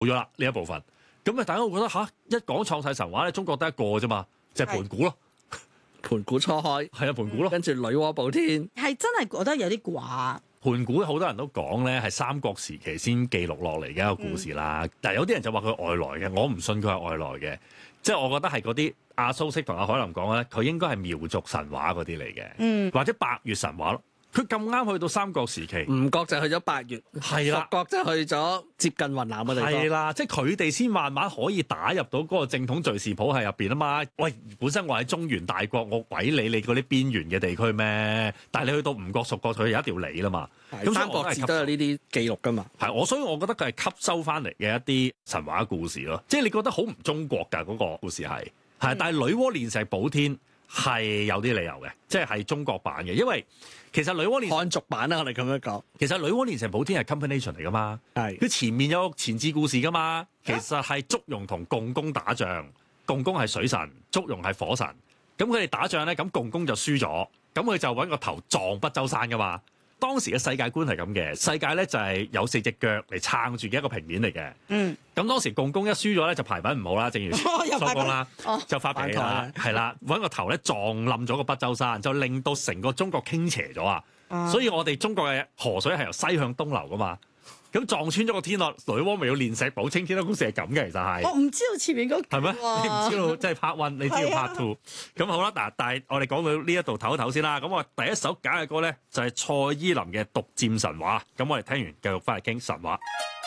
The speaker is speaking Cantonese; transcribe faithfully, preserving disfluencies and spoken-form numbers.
冇咗啦呢一部分。咁啊，大家會覺得吓，一講創世神話咧，中國得一個啫嘛，就係、是、盤古咯。 盤古初開係啊，盤古咯， 跟住女媧補天， 係真係覺得有啲寡。 盤古好多人都講咧係三國時期先記錄落嚟嘅一個故事啦。嗯、但係有啲人就話佢外來嘅，我唔信佢係外來嘅。即係我覺得係嗰啲阿蘇軾同阿海林講咧，佢應該係苗族神話嗰啲嚟嘅，嗯、或者百越神話咯。佢咁啱去到三國時期， 吳國就去咗百越， 係啦， 蜀國就去咗接近雲南嘅地方， 係啦，即係佢哋先慢慢可以打入到嗰個正統敘事譜係入邊啊嘛。喂，本身我喺中原大國，我鬼理你嗰啲邊緣嘅地區咩？但係你去到吳國、蜀國，佢有一條理啦嘛。 咁三國志都有呢啲記錄噶嘛。 係我，所以我覺得佢係吸收翻嚟嘅一啲神話故事咯。即係你覺得好唔中國㗎嗰、嗰個故事係係，嗯、但係女媧煉石補天係有啲理由嘅，即係係中國版嘅，因為。其實女媧煉漢族版啦，我哋咁樣講。 其實女媧煉石補天係 combination 嚟噶嘛，係佢前面有個前置故事噶嘛。其實係祝融同共工打仗，共工係水神，祝融係火神。咁佢哋打仗咧，咁共工就輸咗，咁佢就揾個頭撞北周山噶嘛。當時嘅世界觀係咁嘅，世界咧就係有四隻腳嚟撐住嘅一個平面嚟嘅。嗯，咁當時共工一輸咗咧，就牌品唔好啦，正如所講啦，哦、就發脾氣啦，係啦，揾個頭咧撞冧咗個北周山，就令到成個中國傾斜咗啊！嗯、所以我哋中國嘅河水係由西向東流噶嘛。咁撞穿咗個天落，女媧咪要煉石補天，天都公司係咁嘅，其實係。 我唔知道前面嗰句。係咩？ 你唔知道，即係 part one，你知道 part two。咁好啦，嗱，但係我哋講到呢一度唞一唞先啦。咁我第一首揀嘅歌咧，就係蔡依林嘅《獨佔神話》。咁我哋聽完繼續翻嚟傾神話。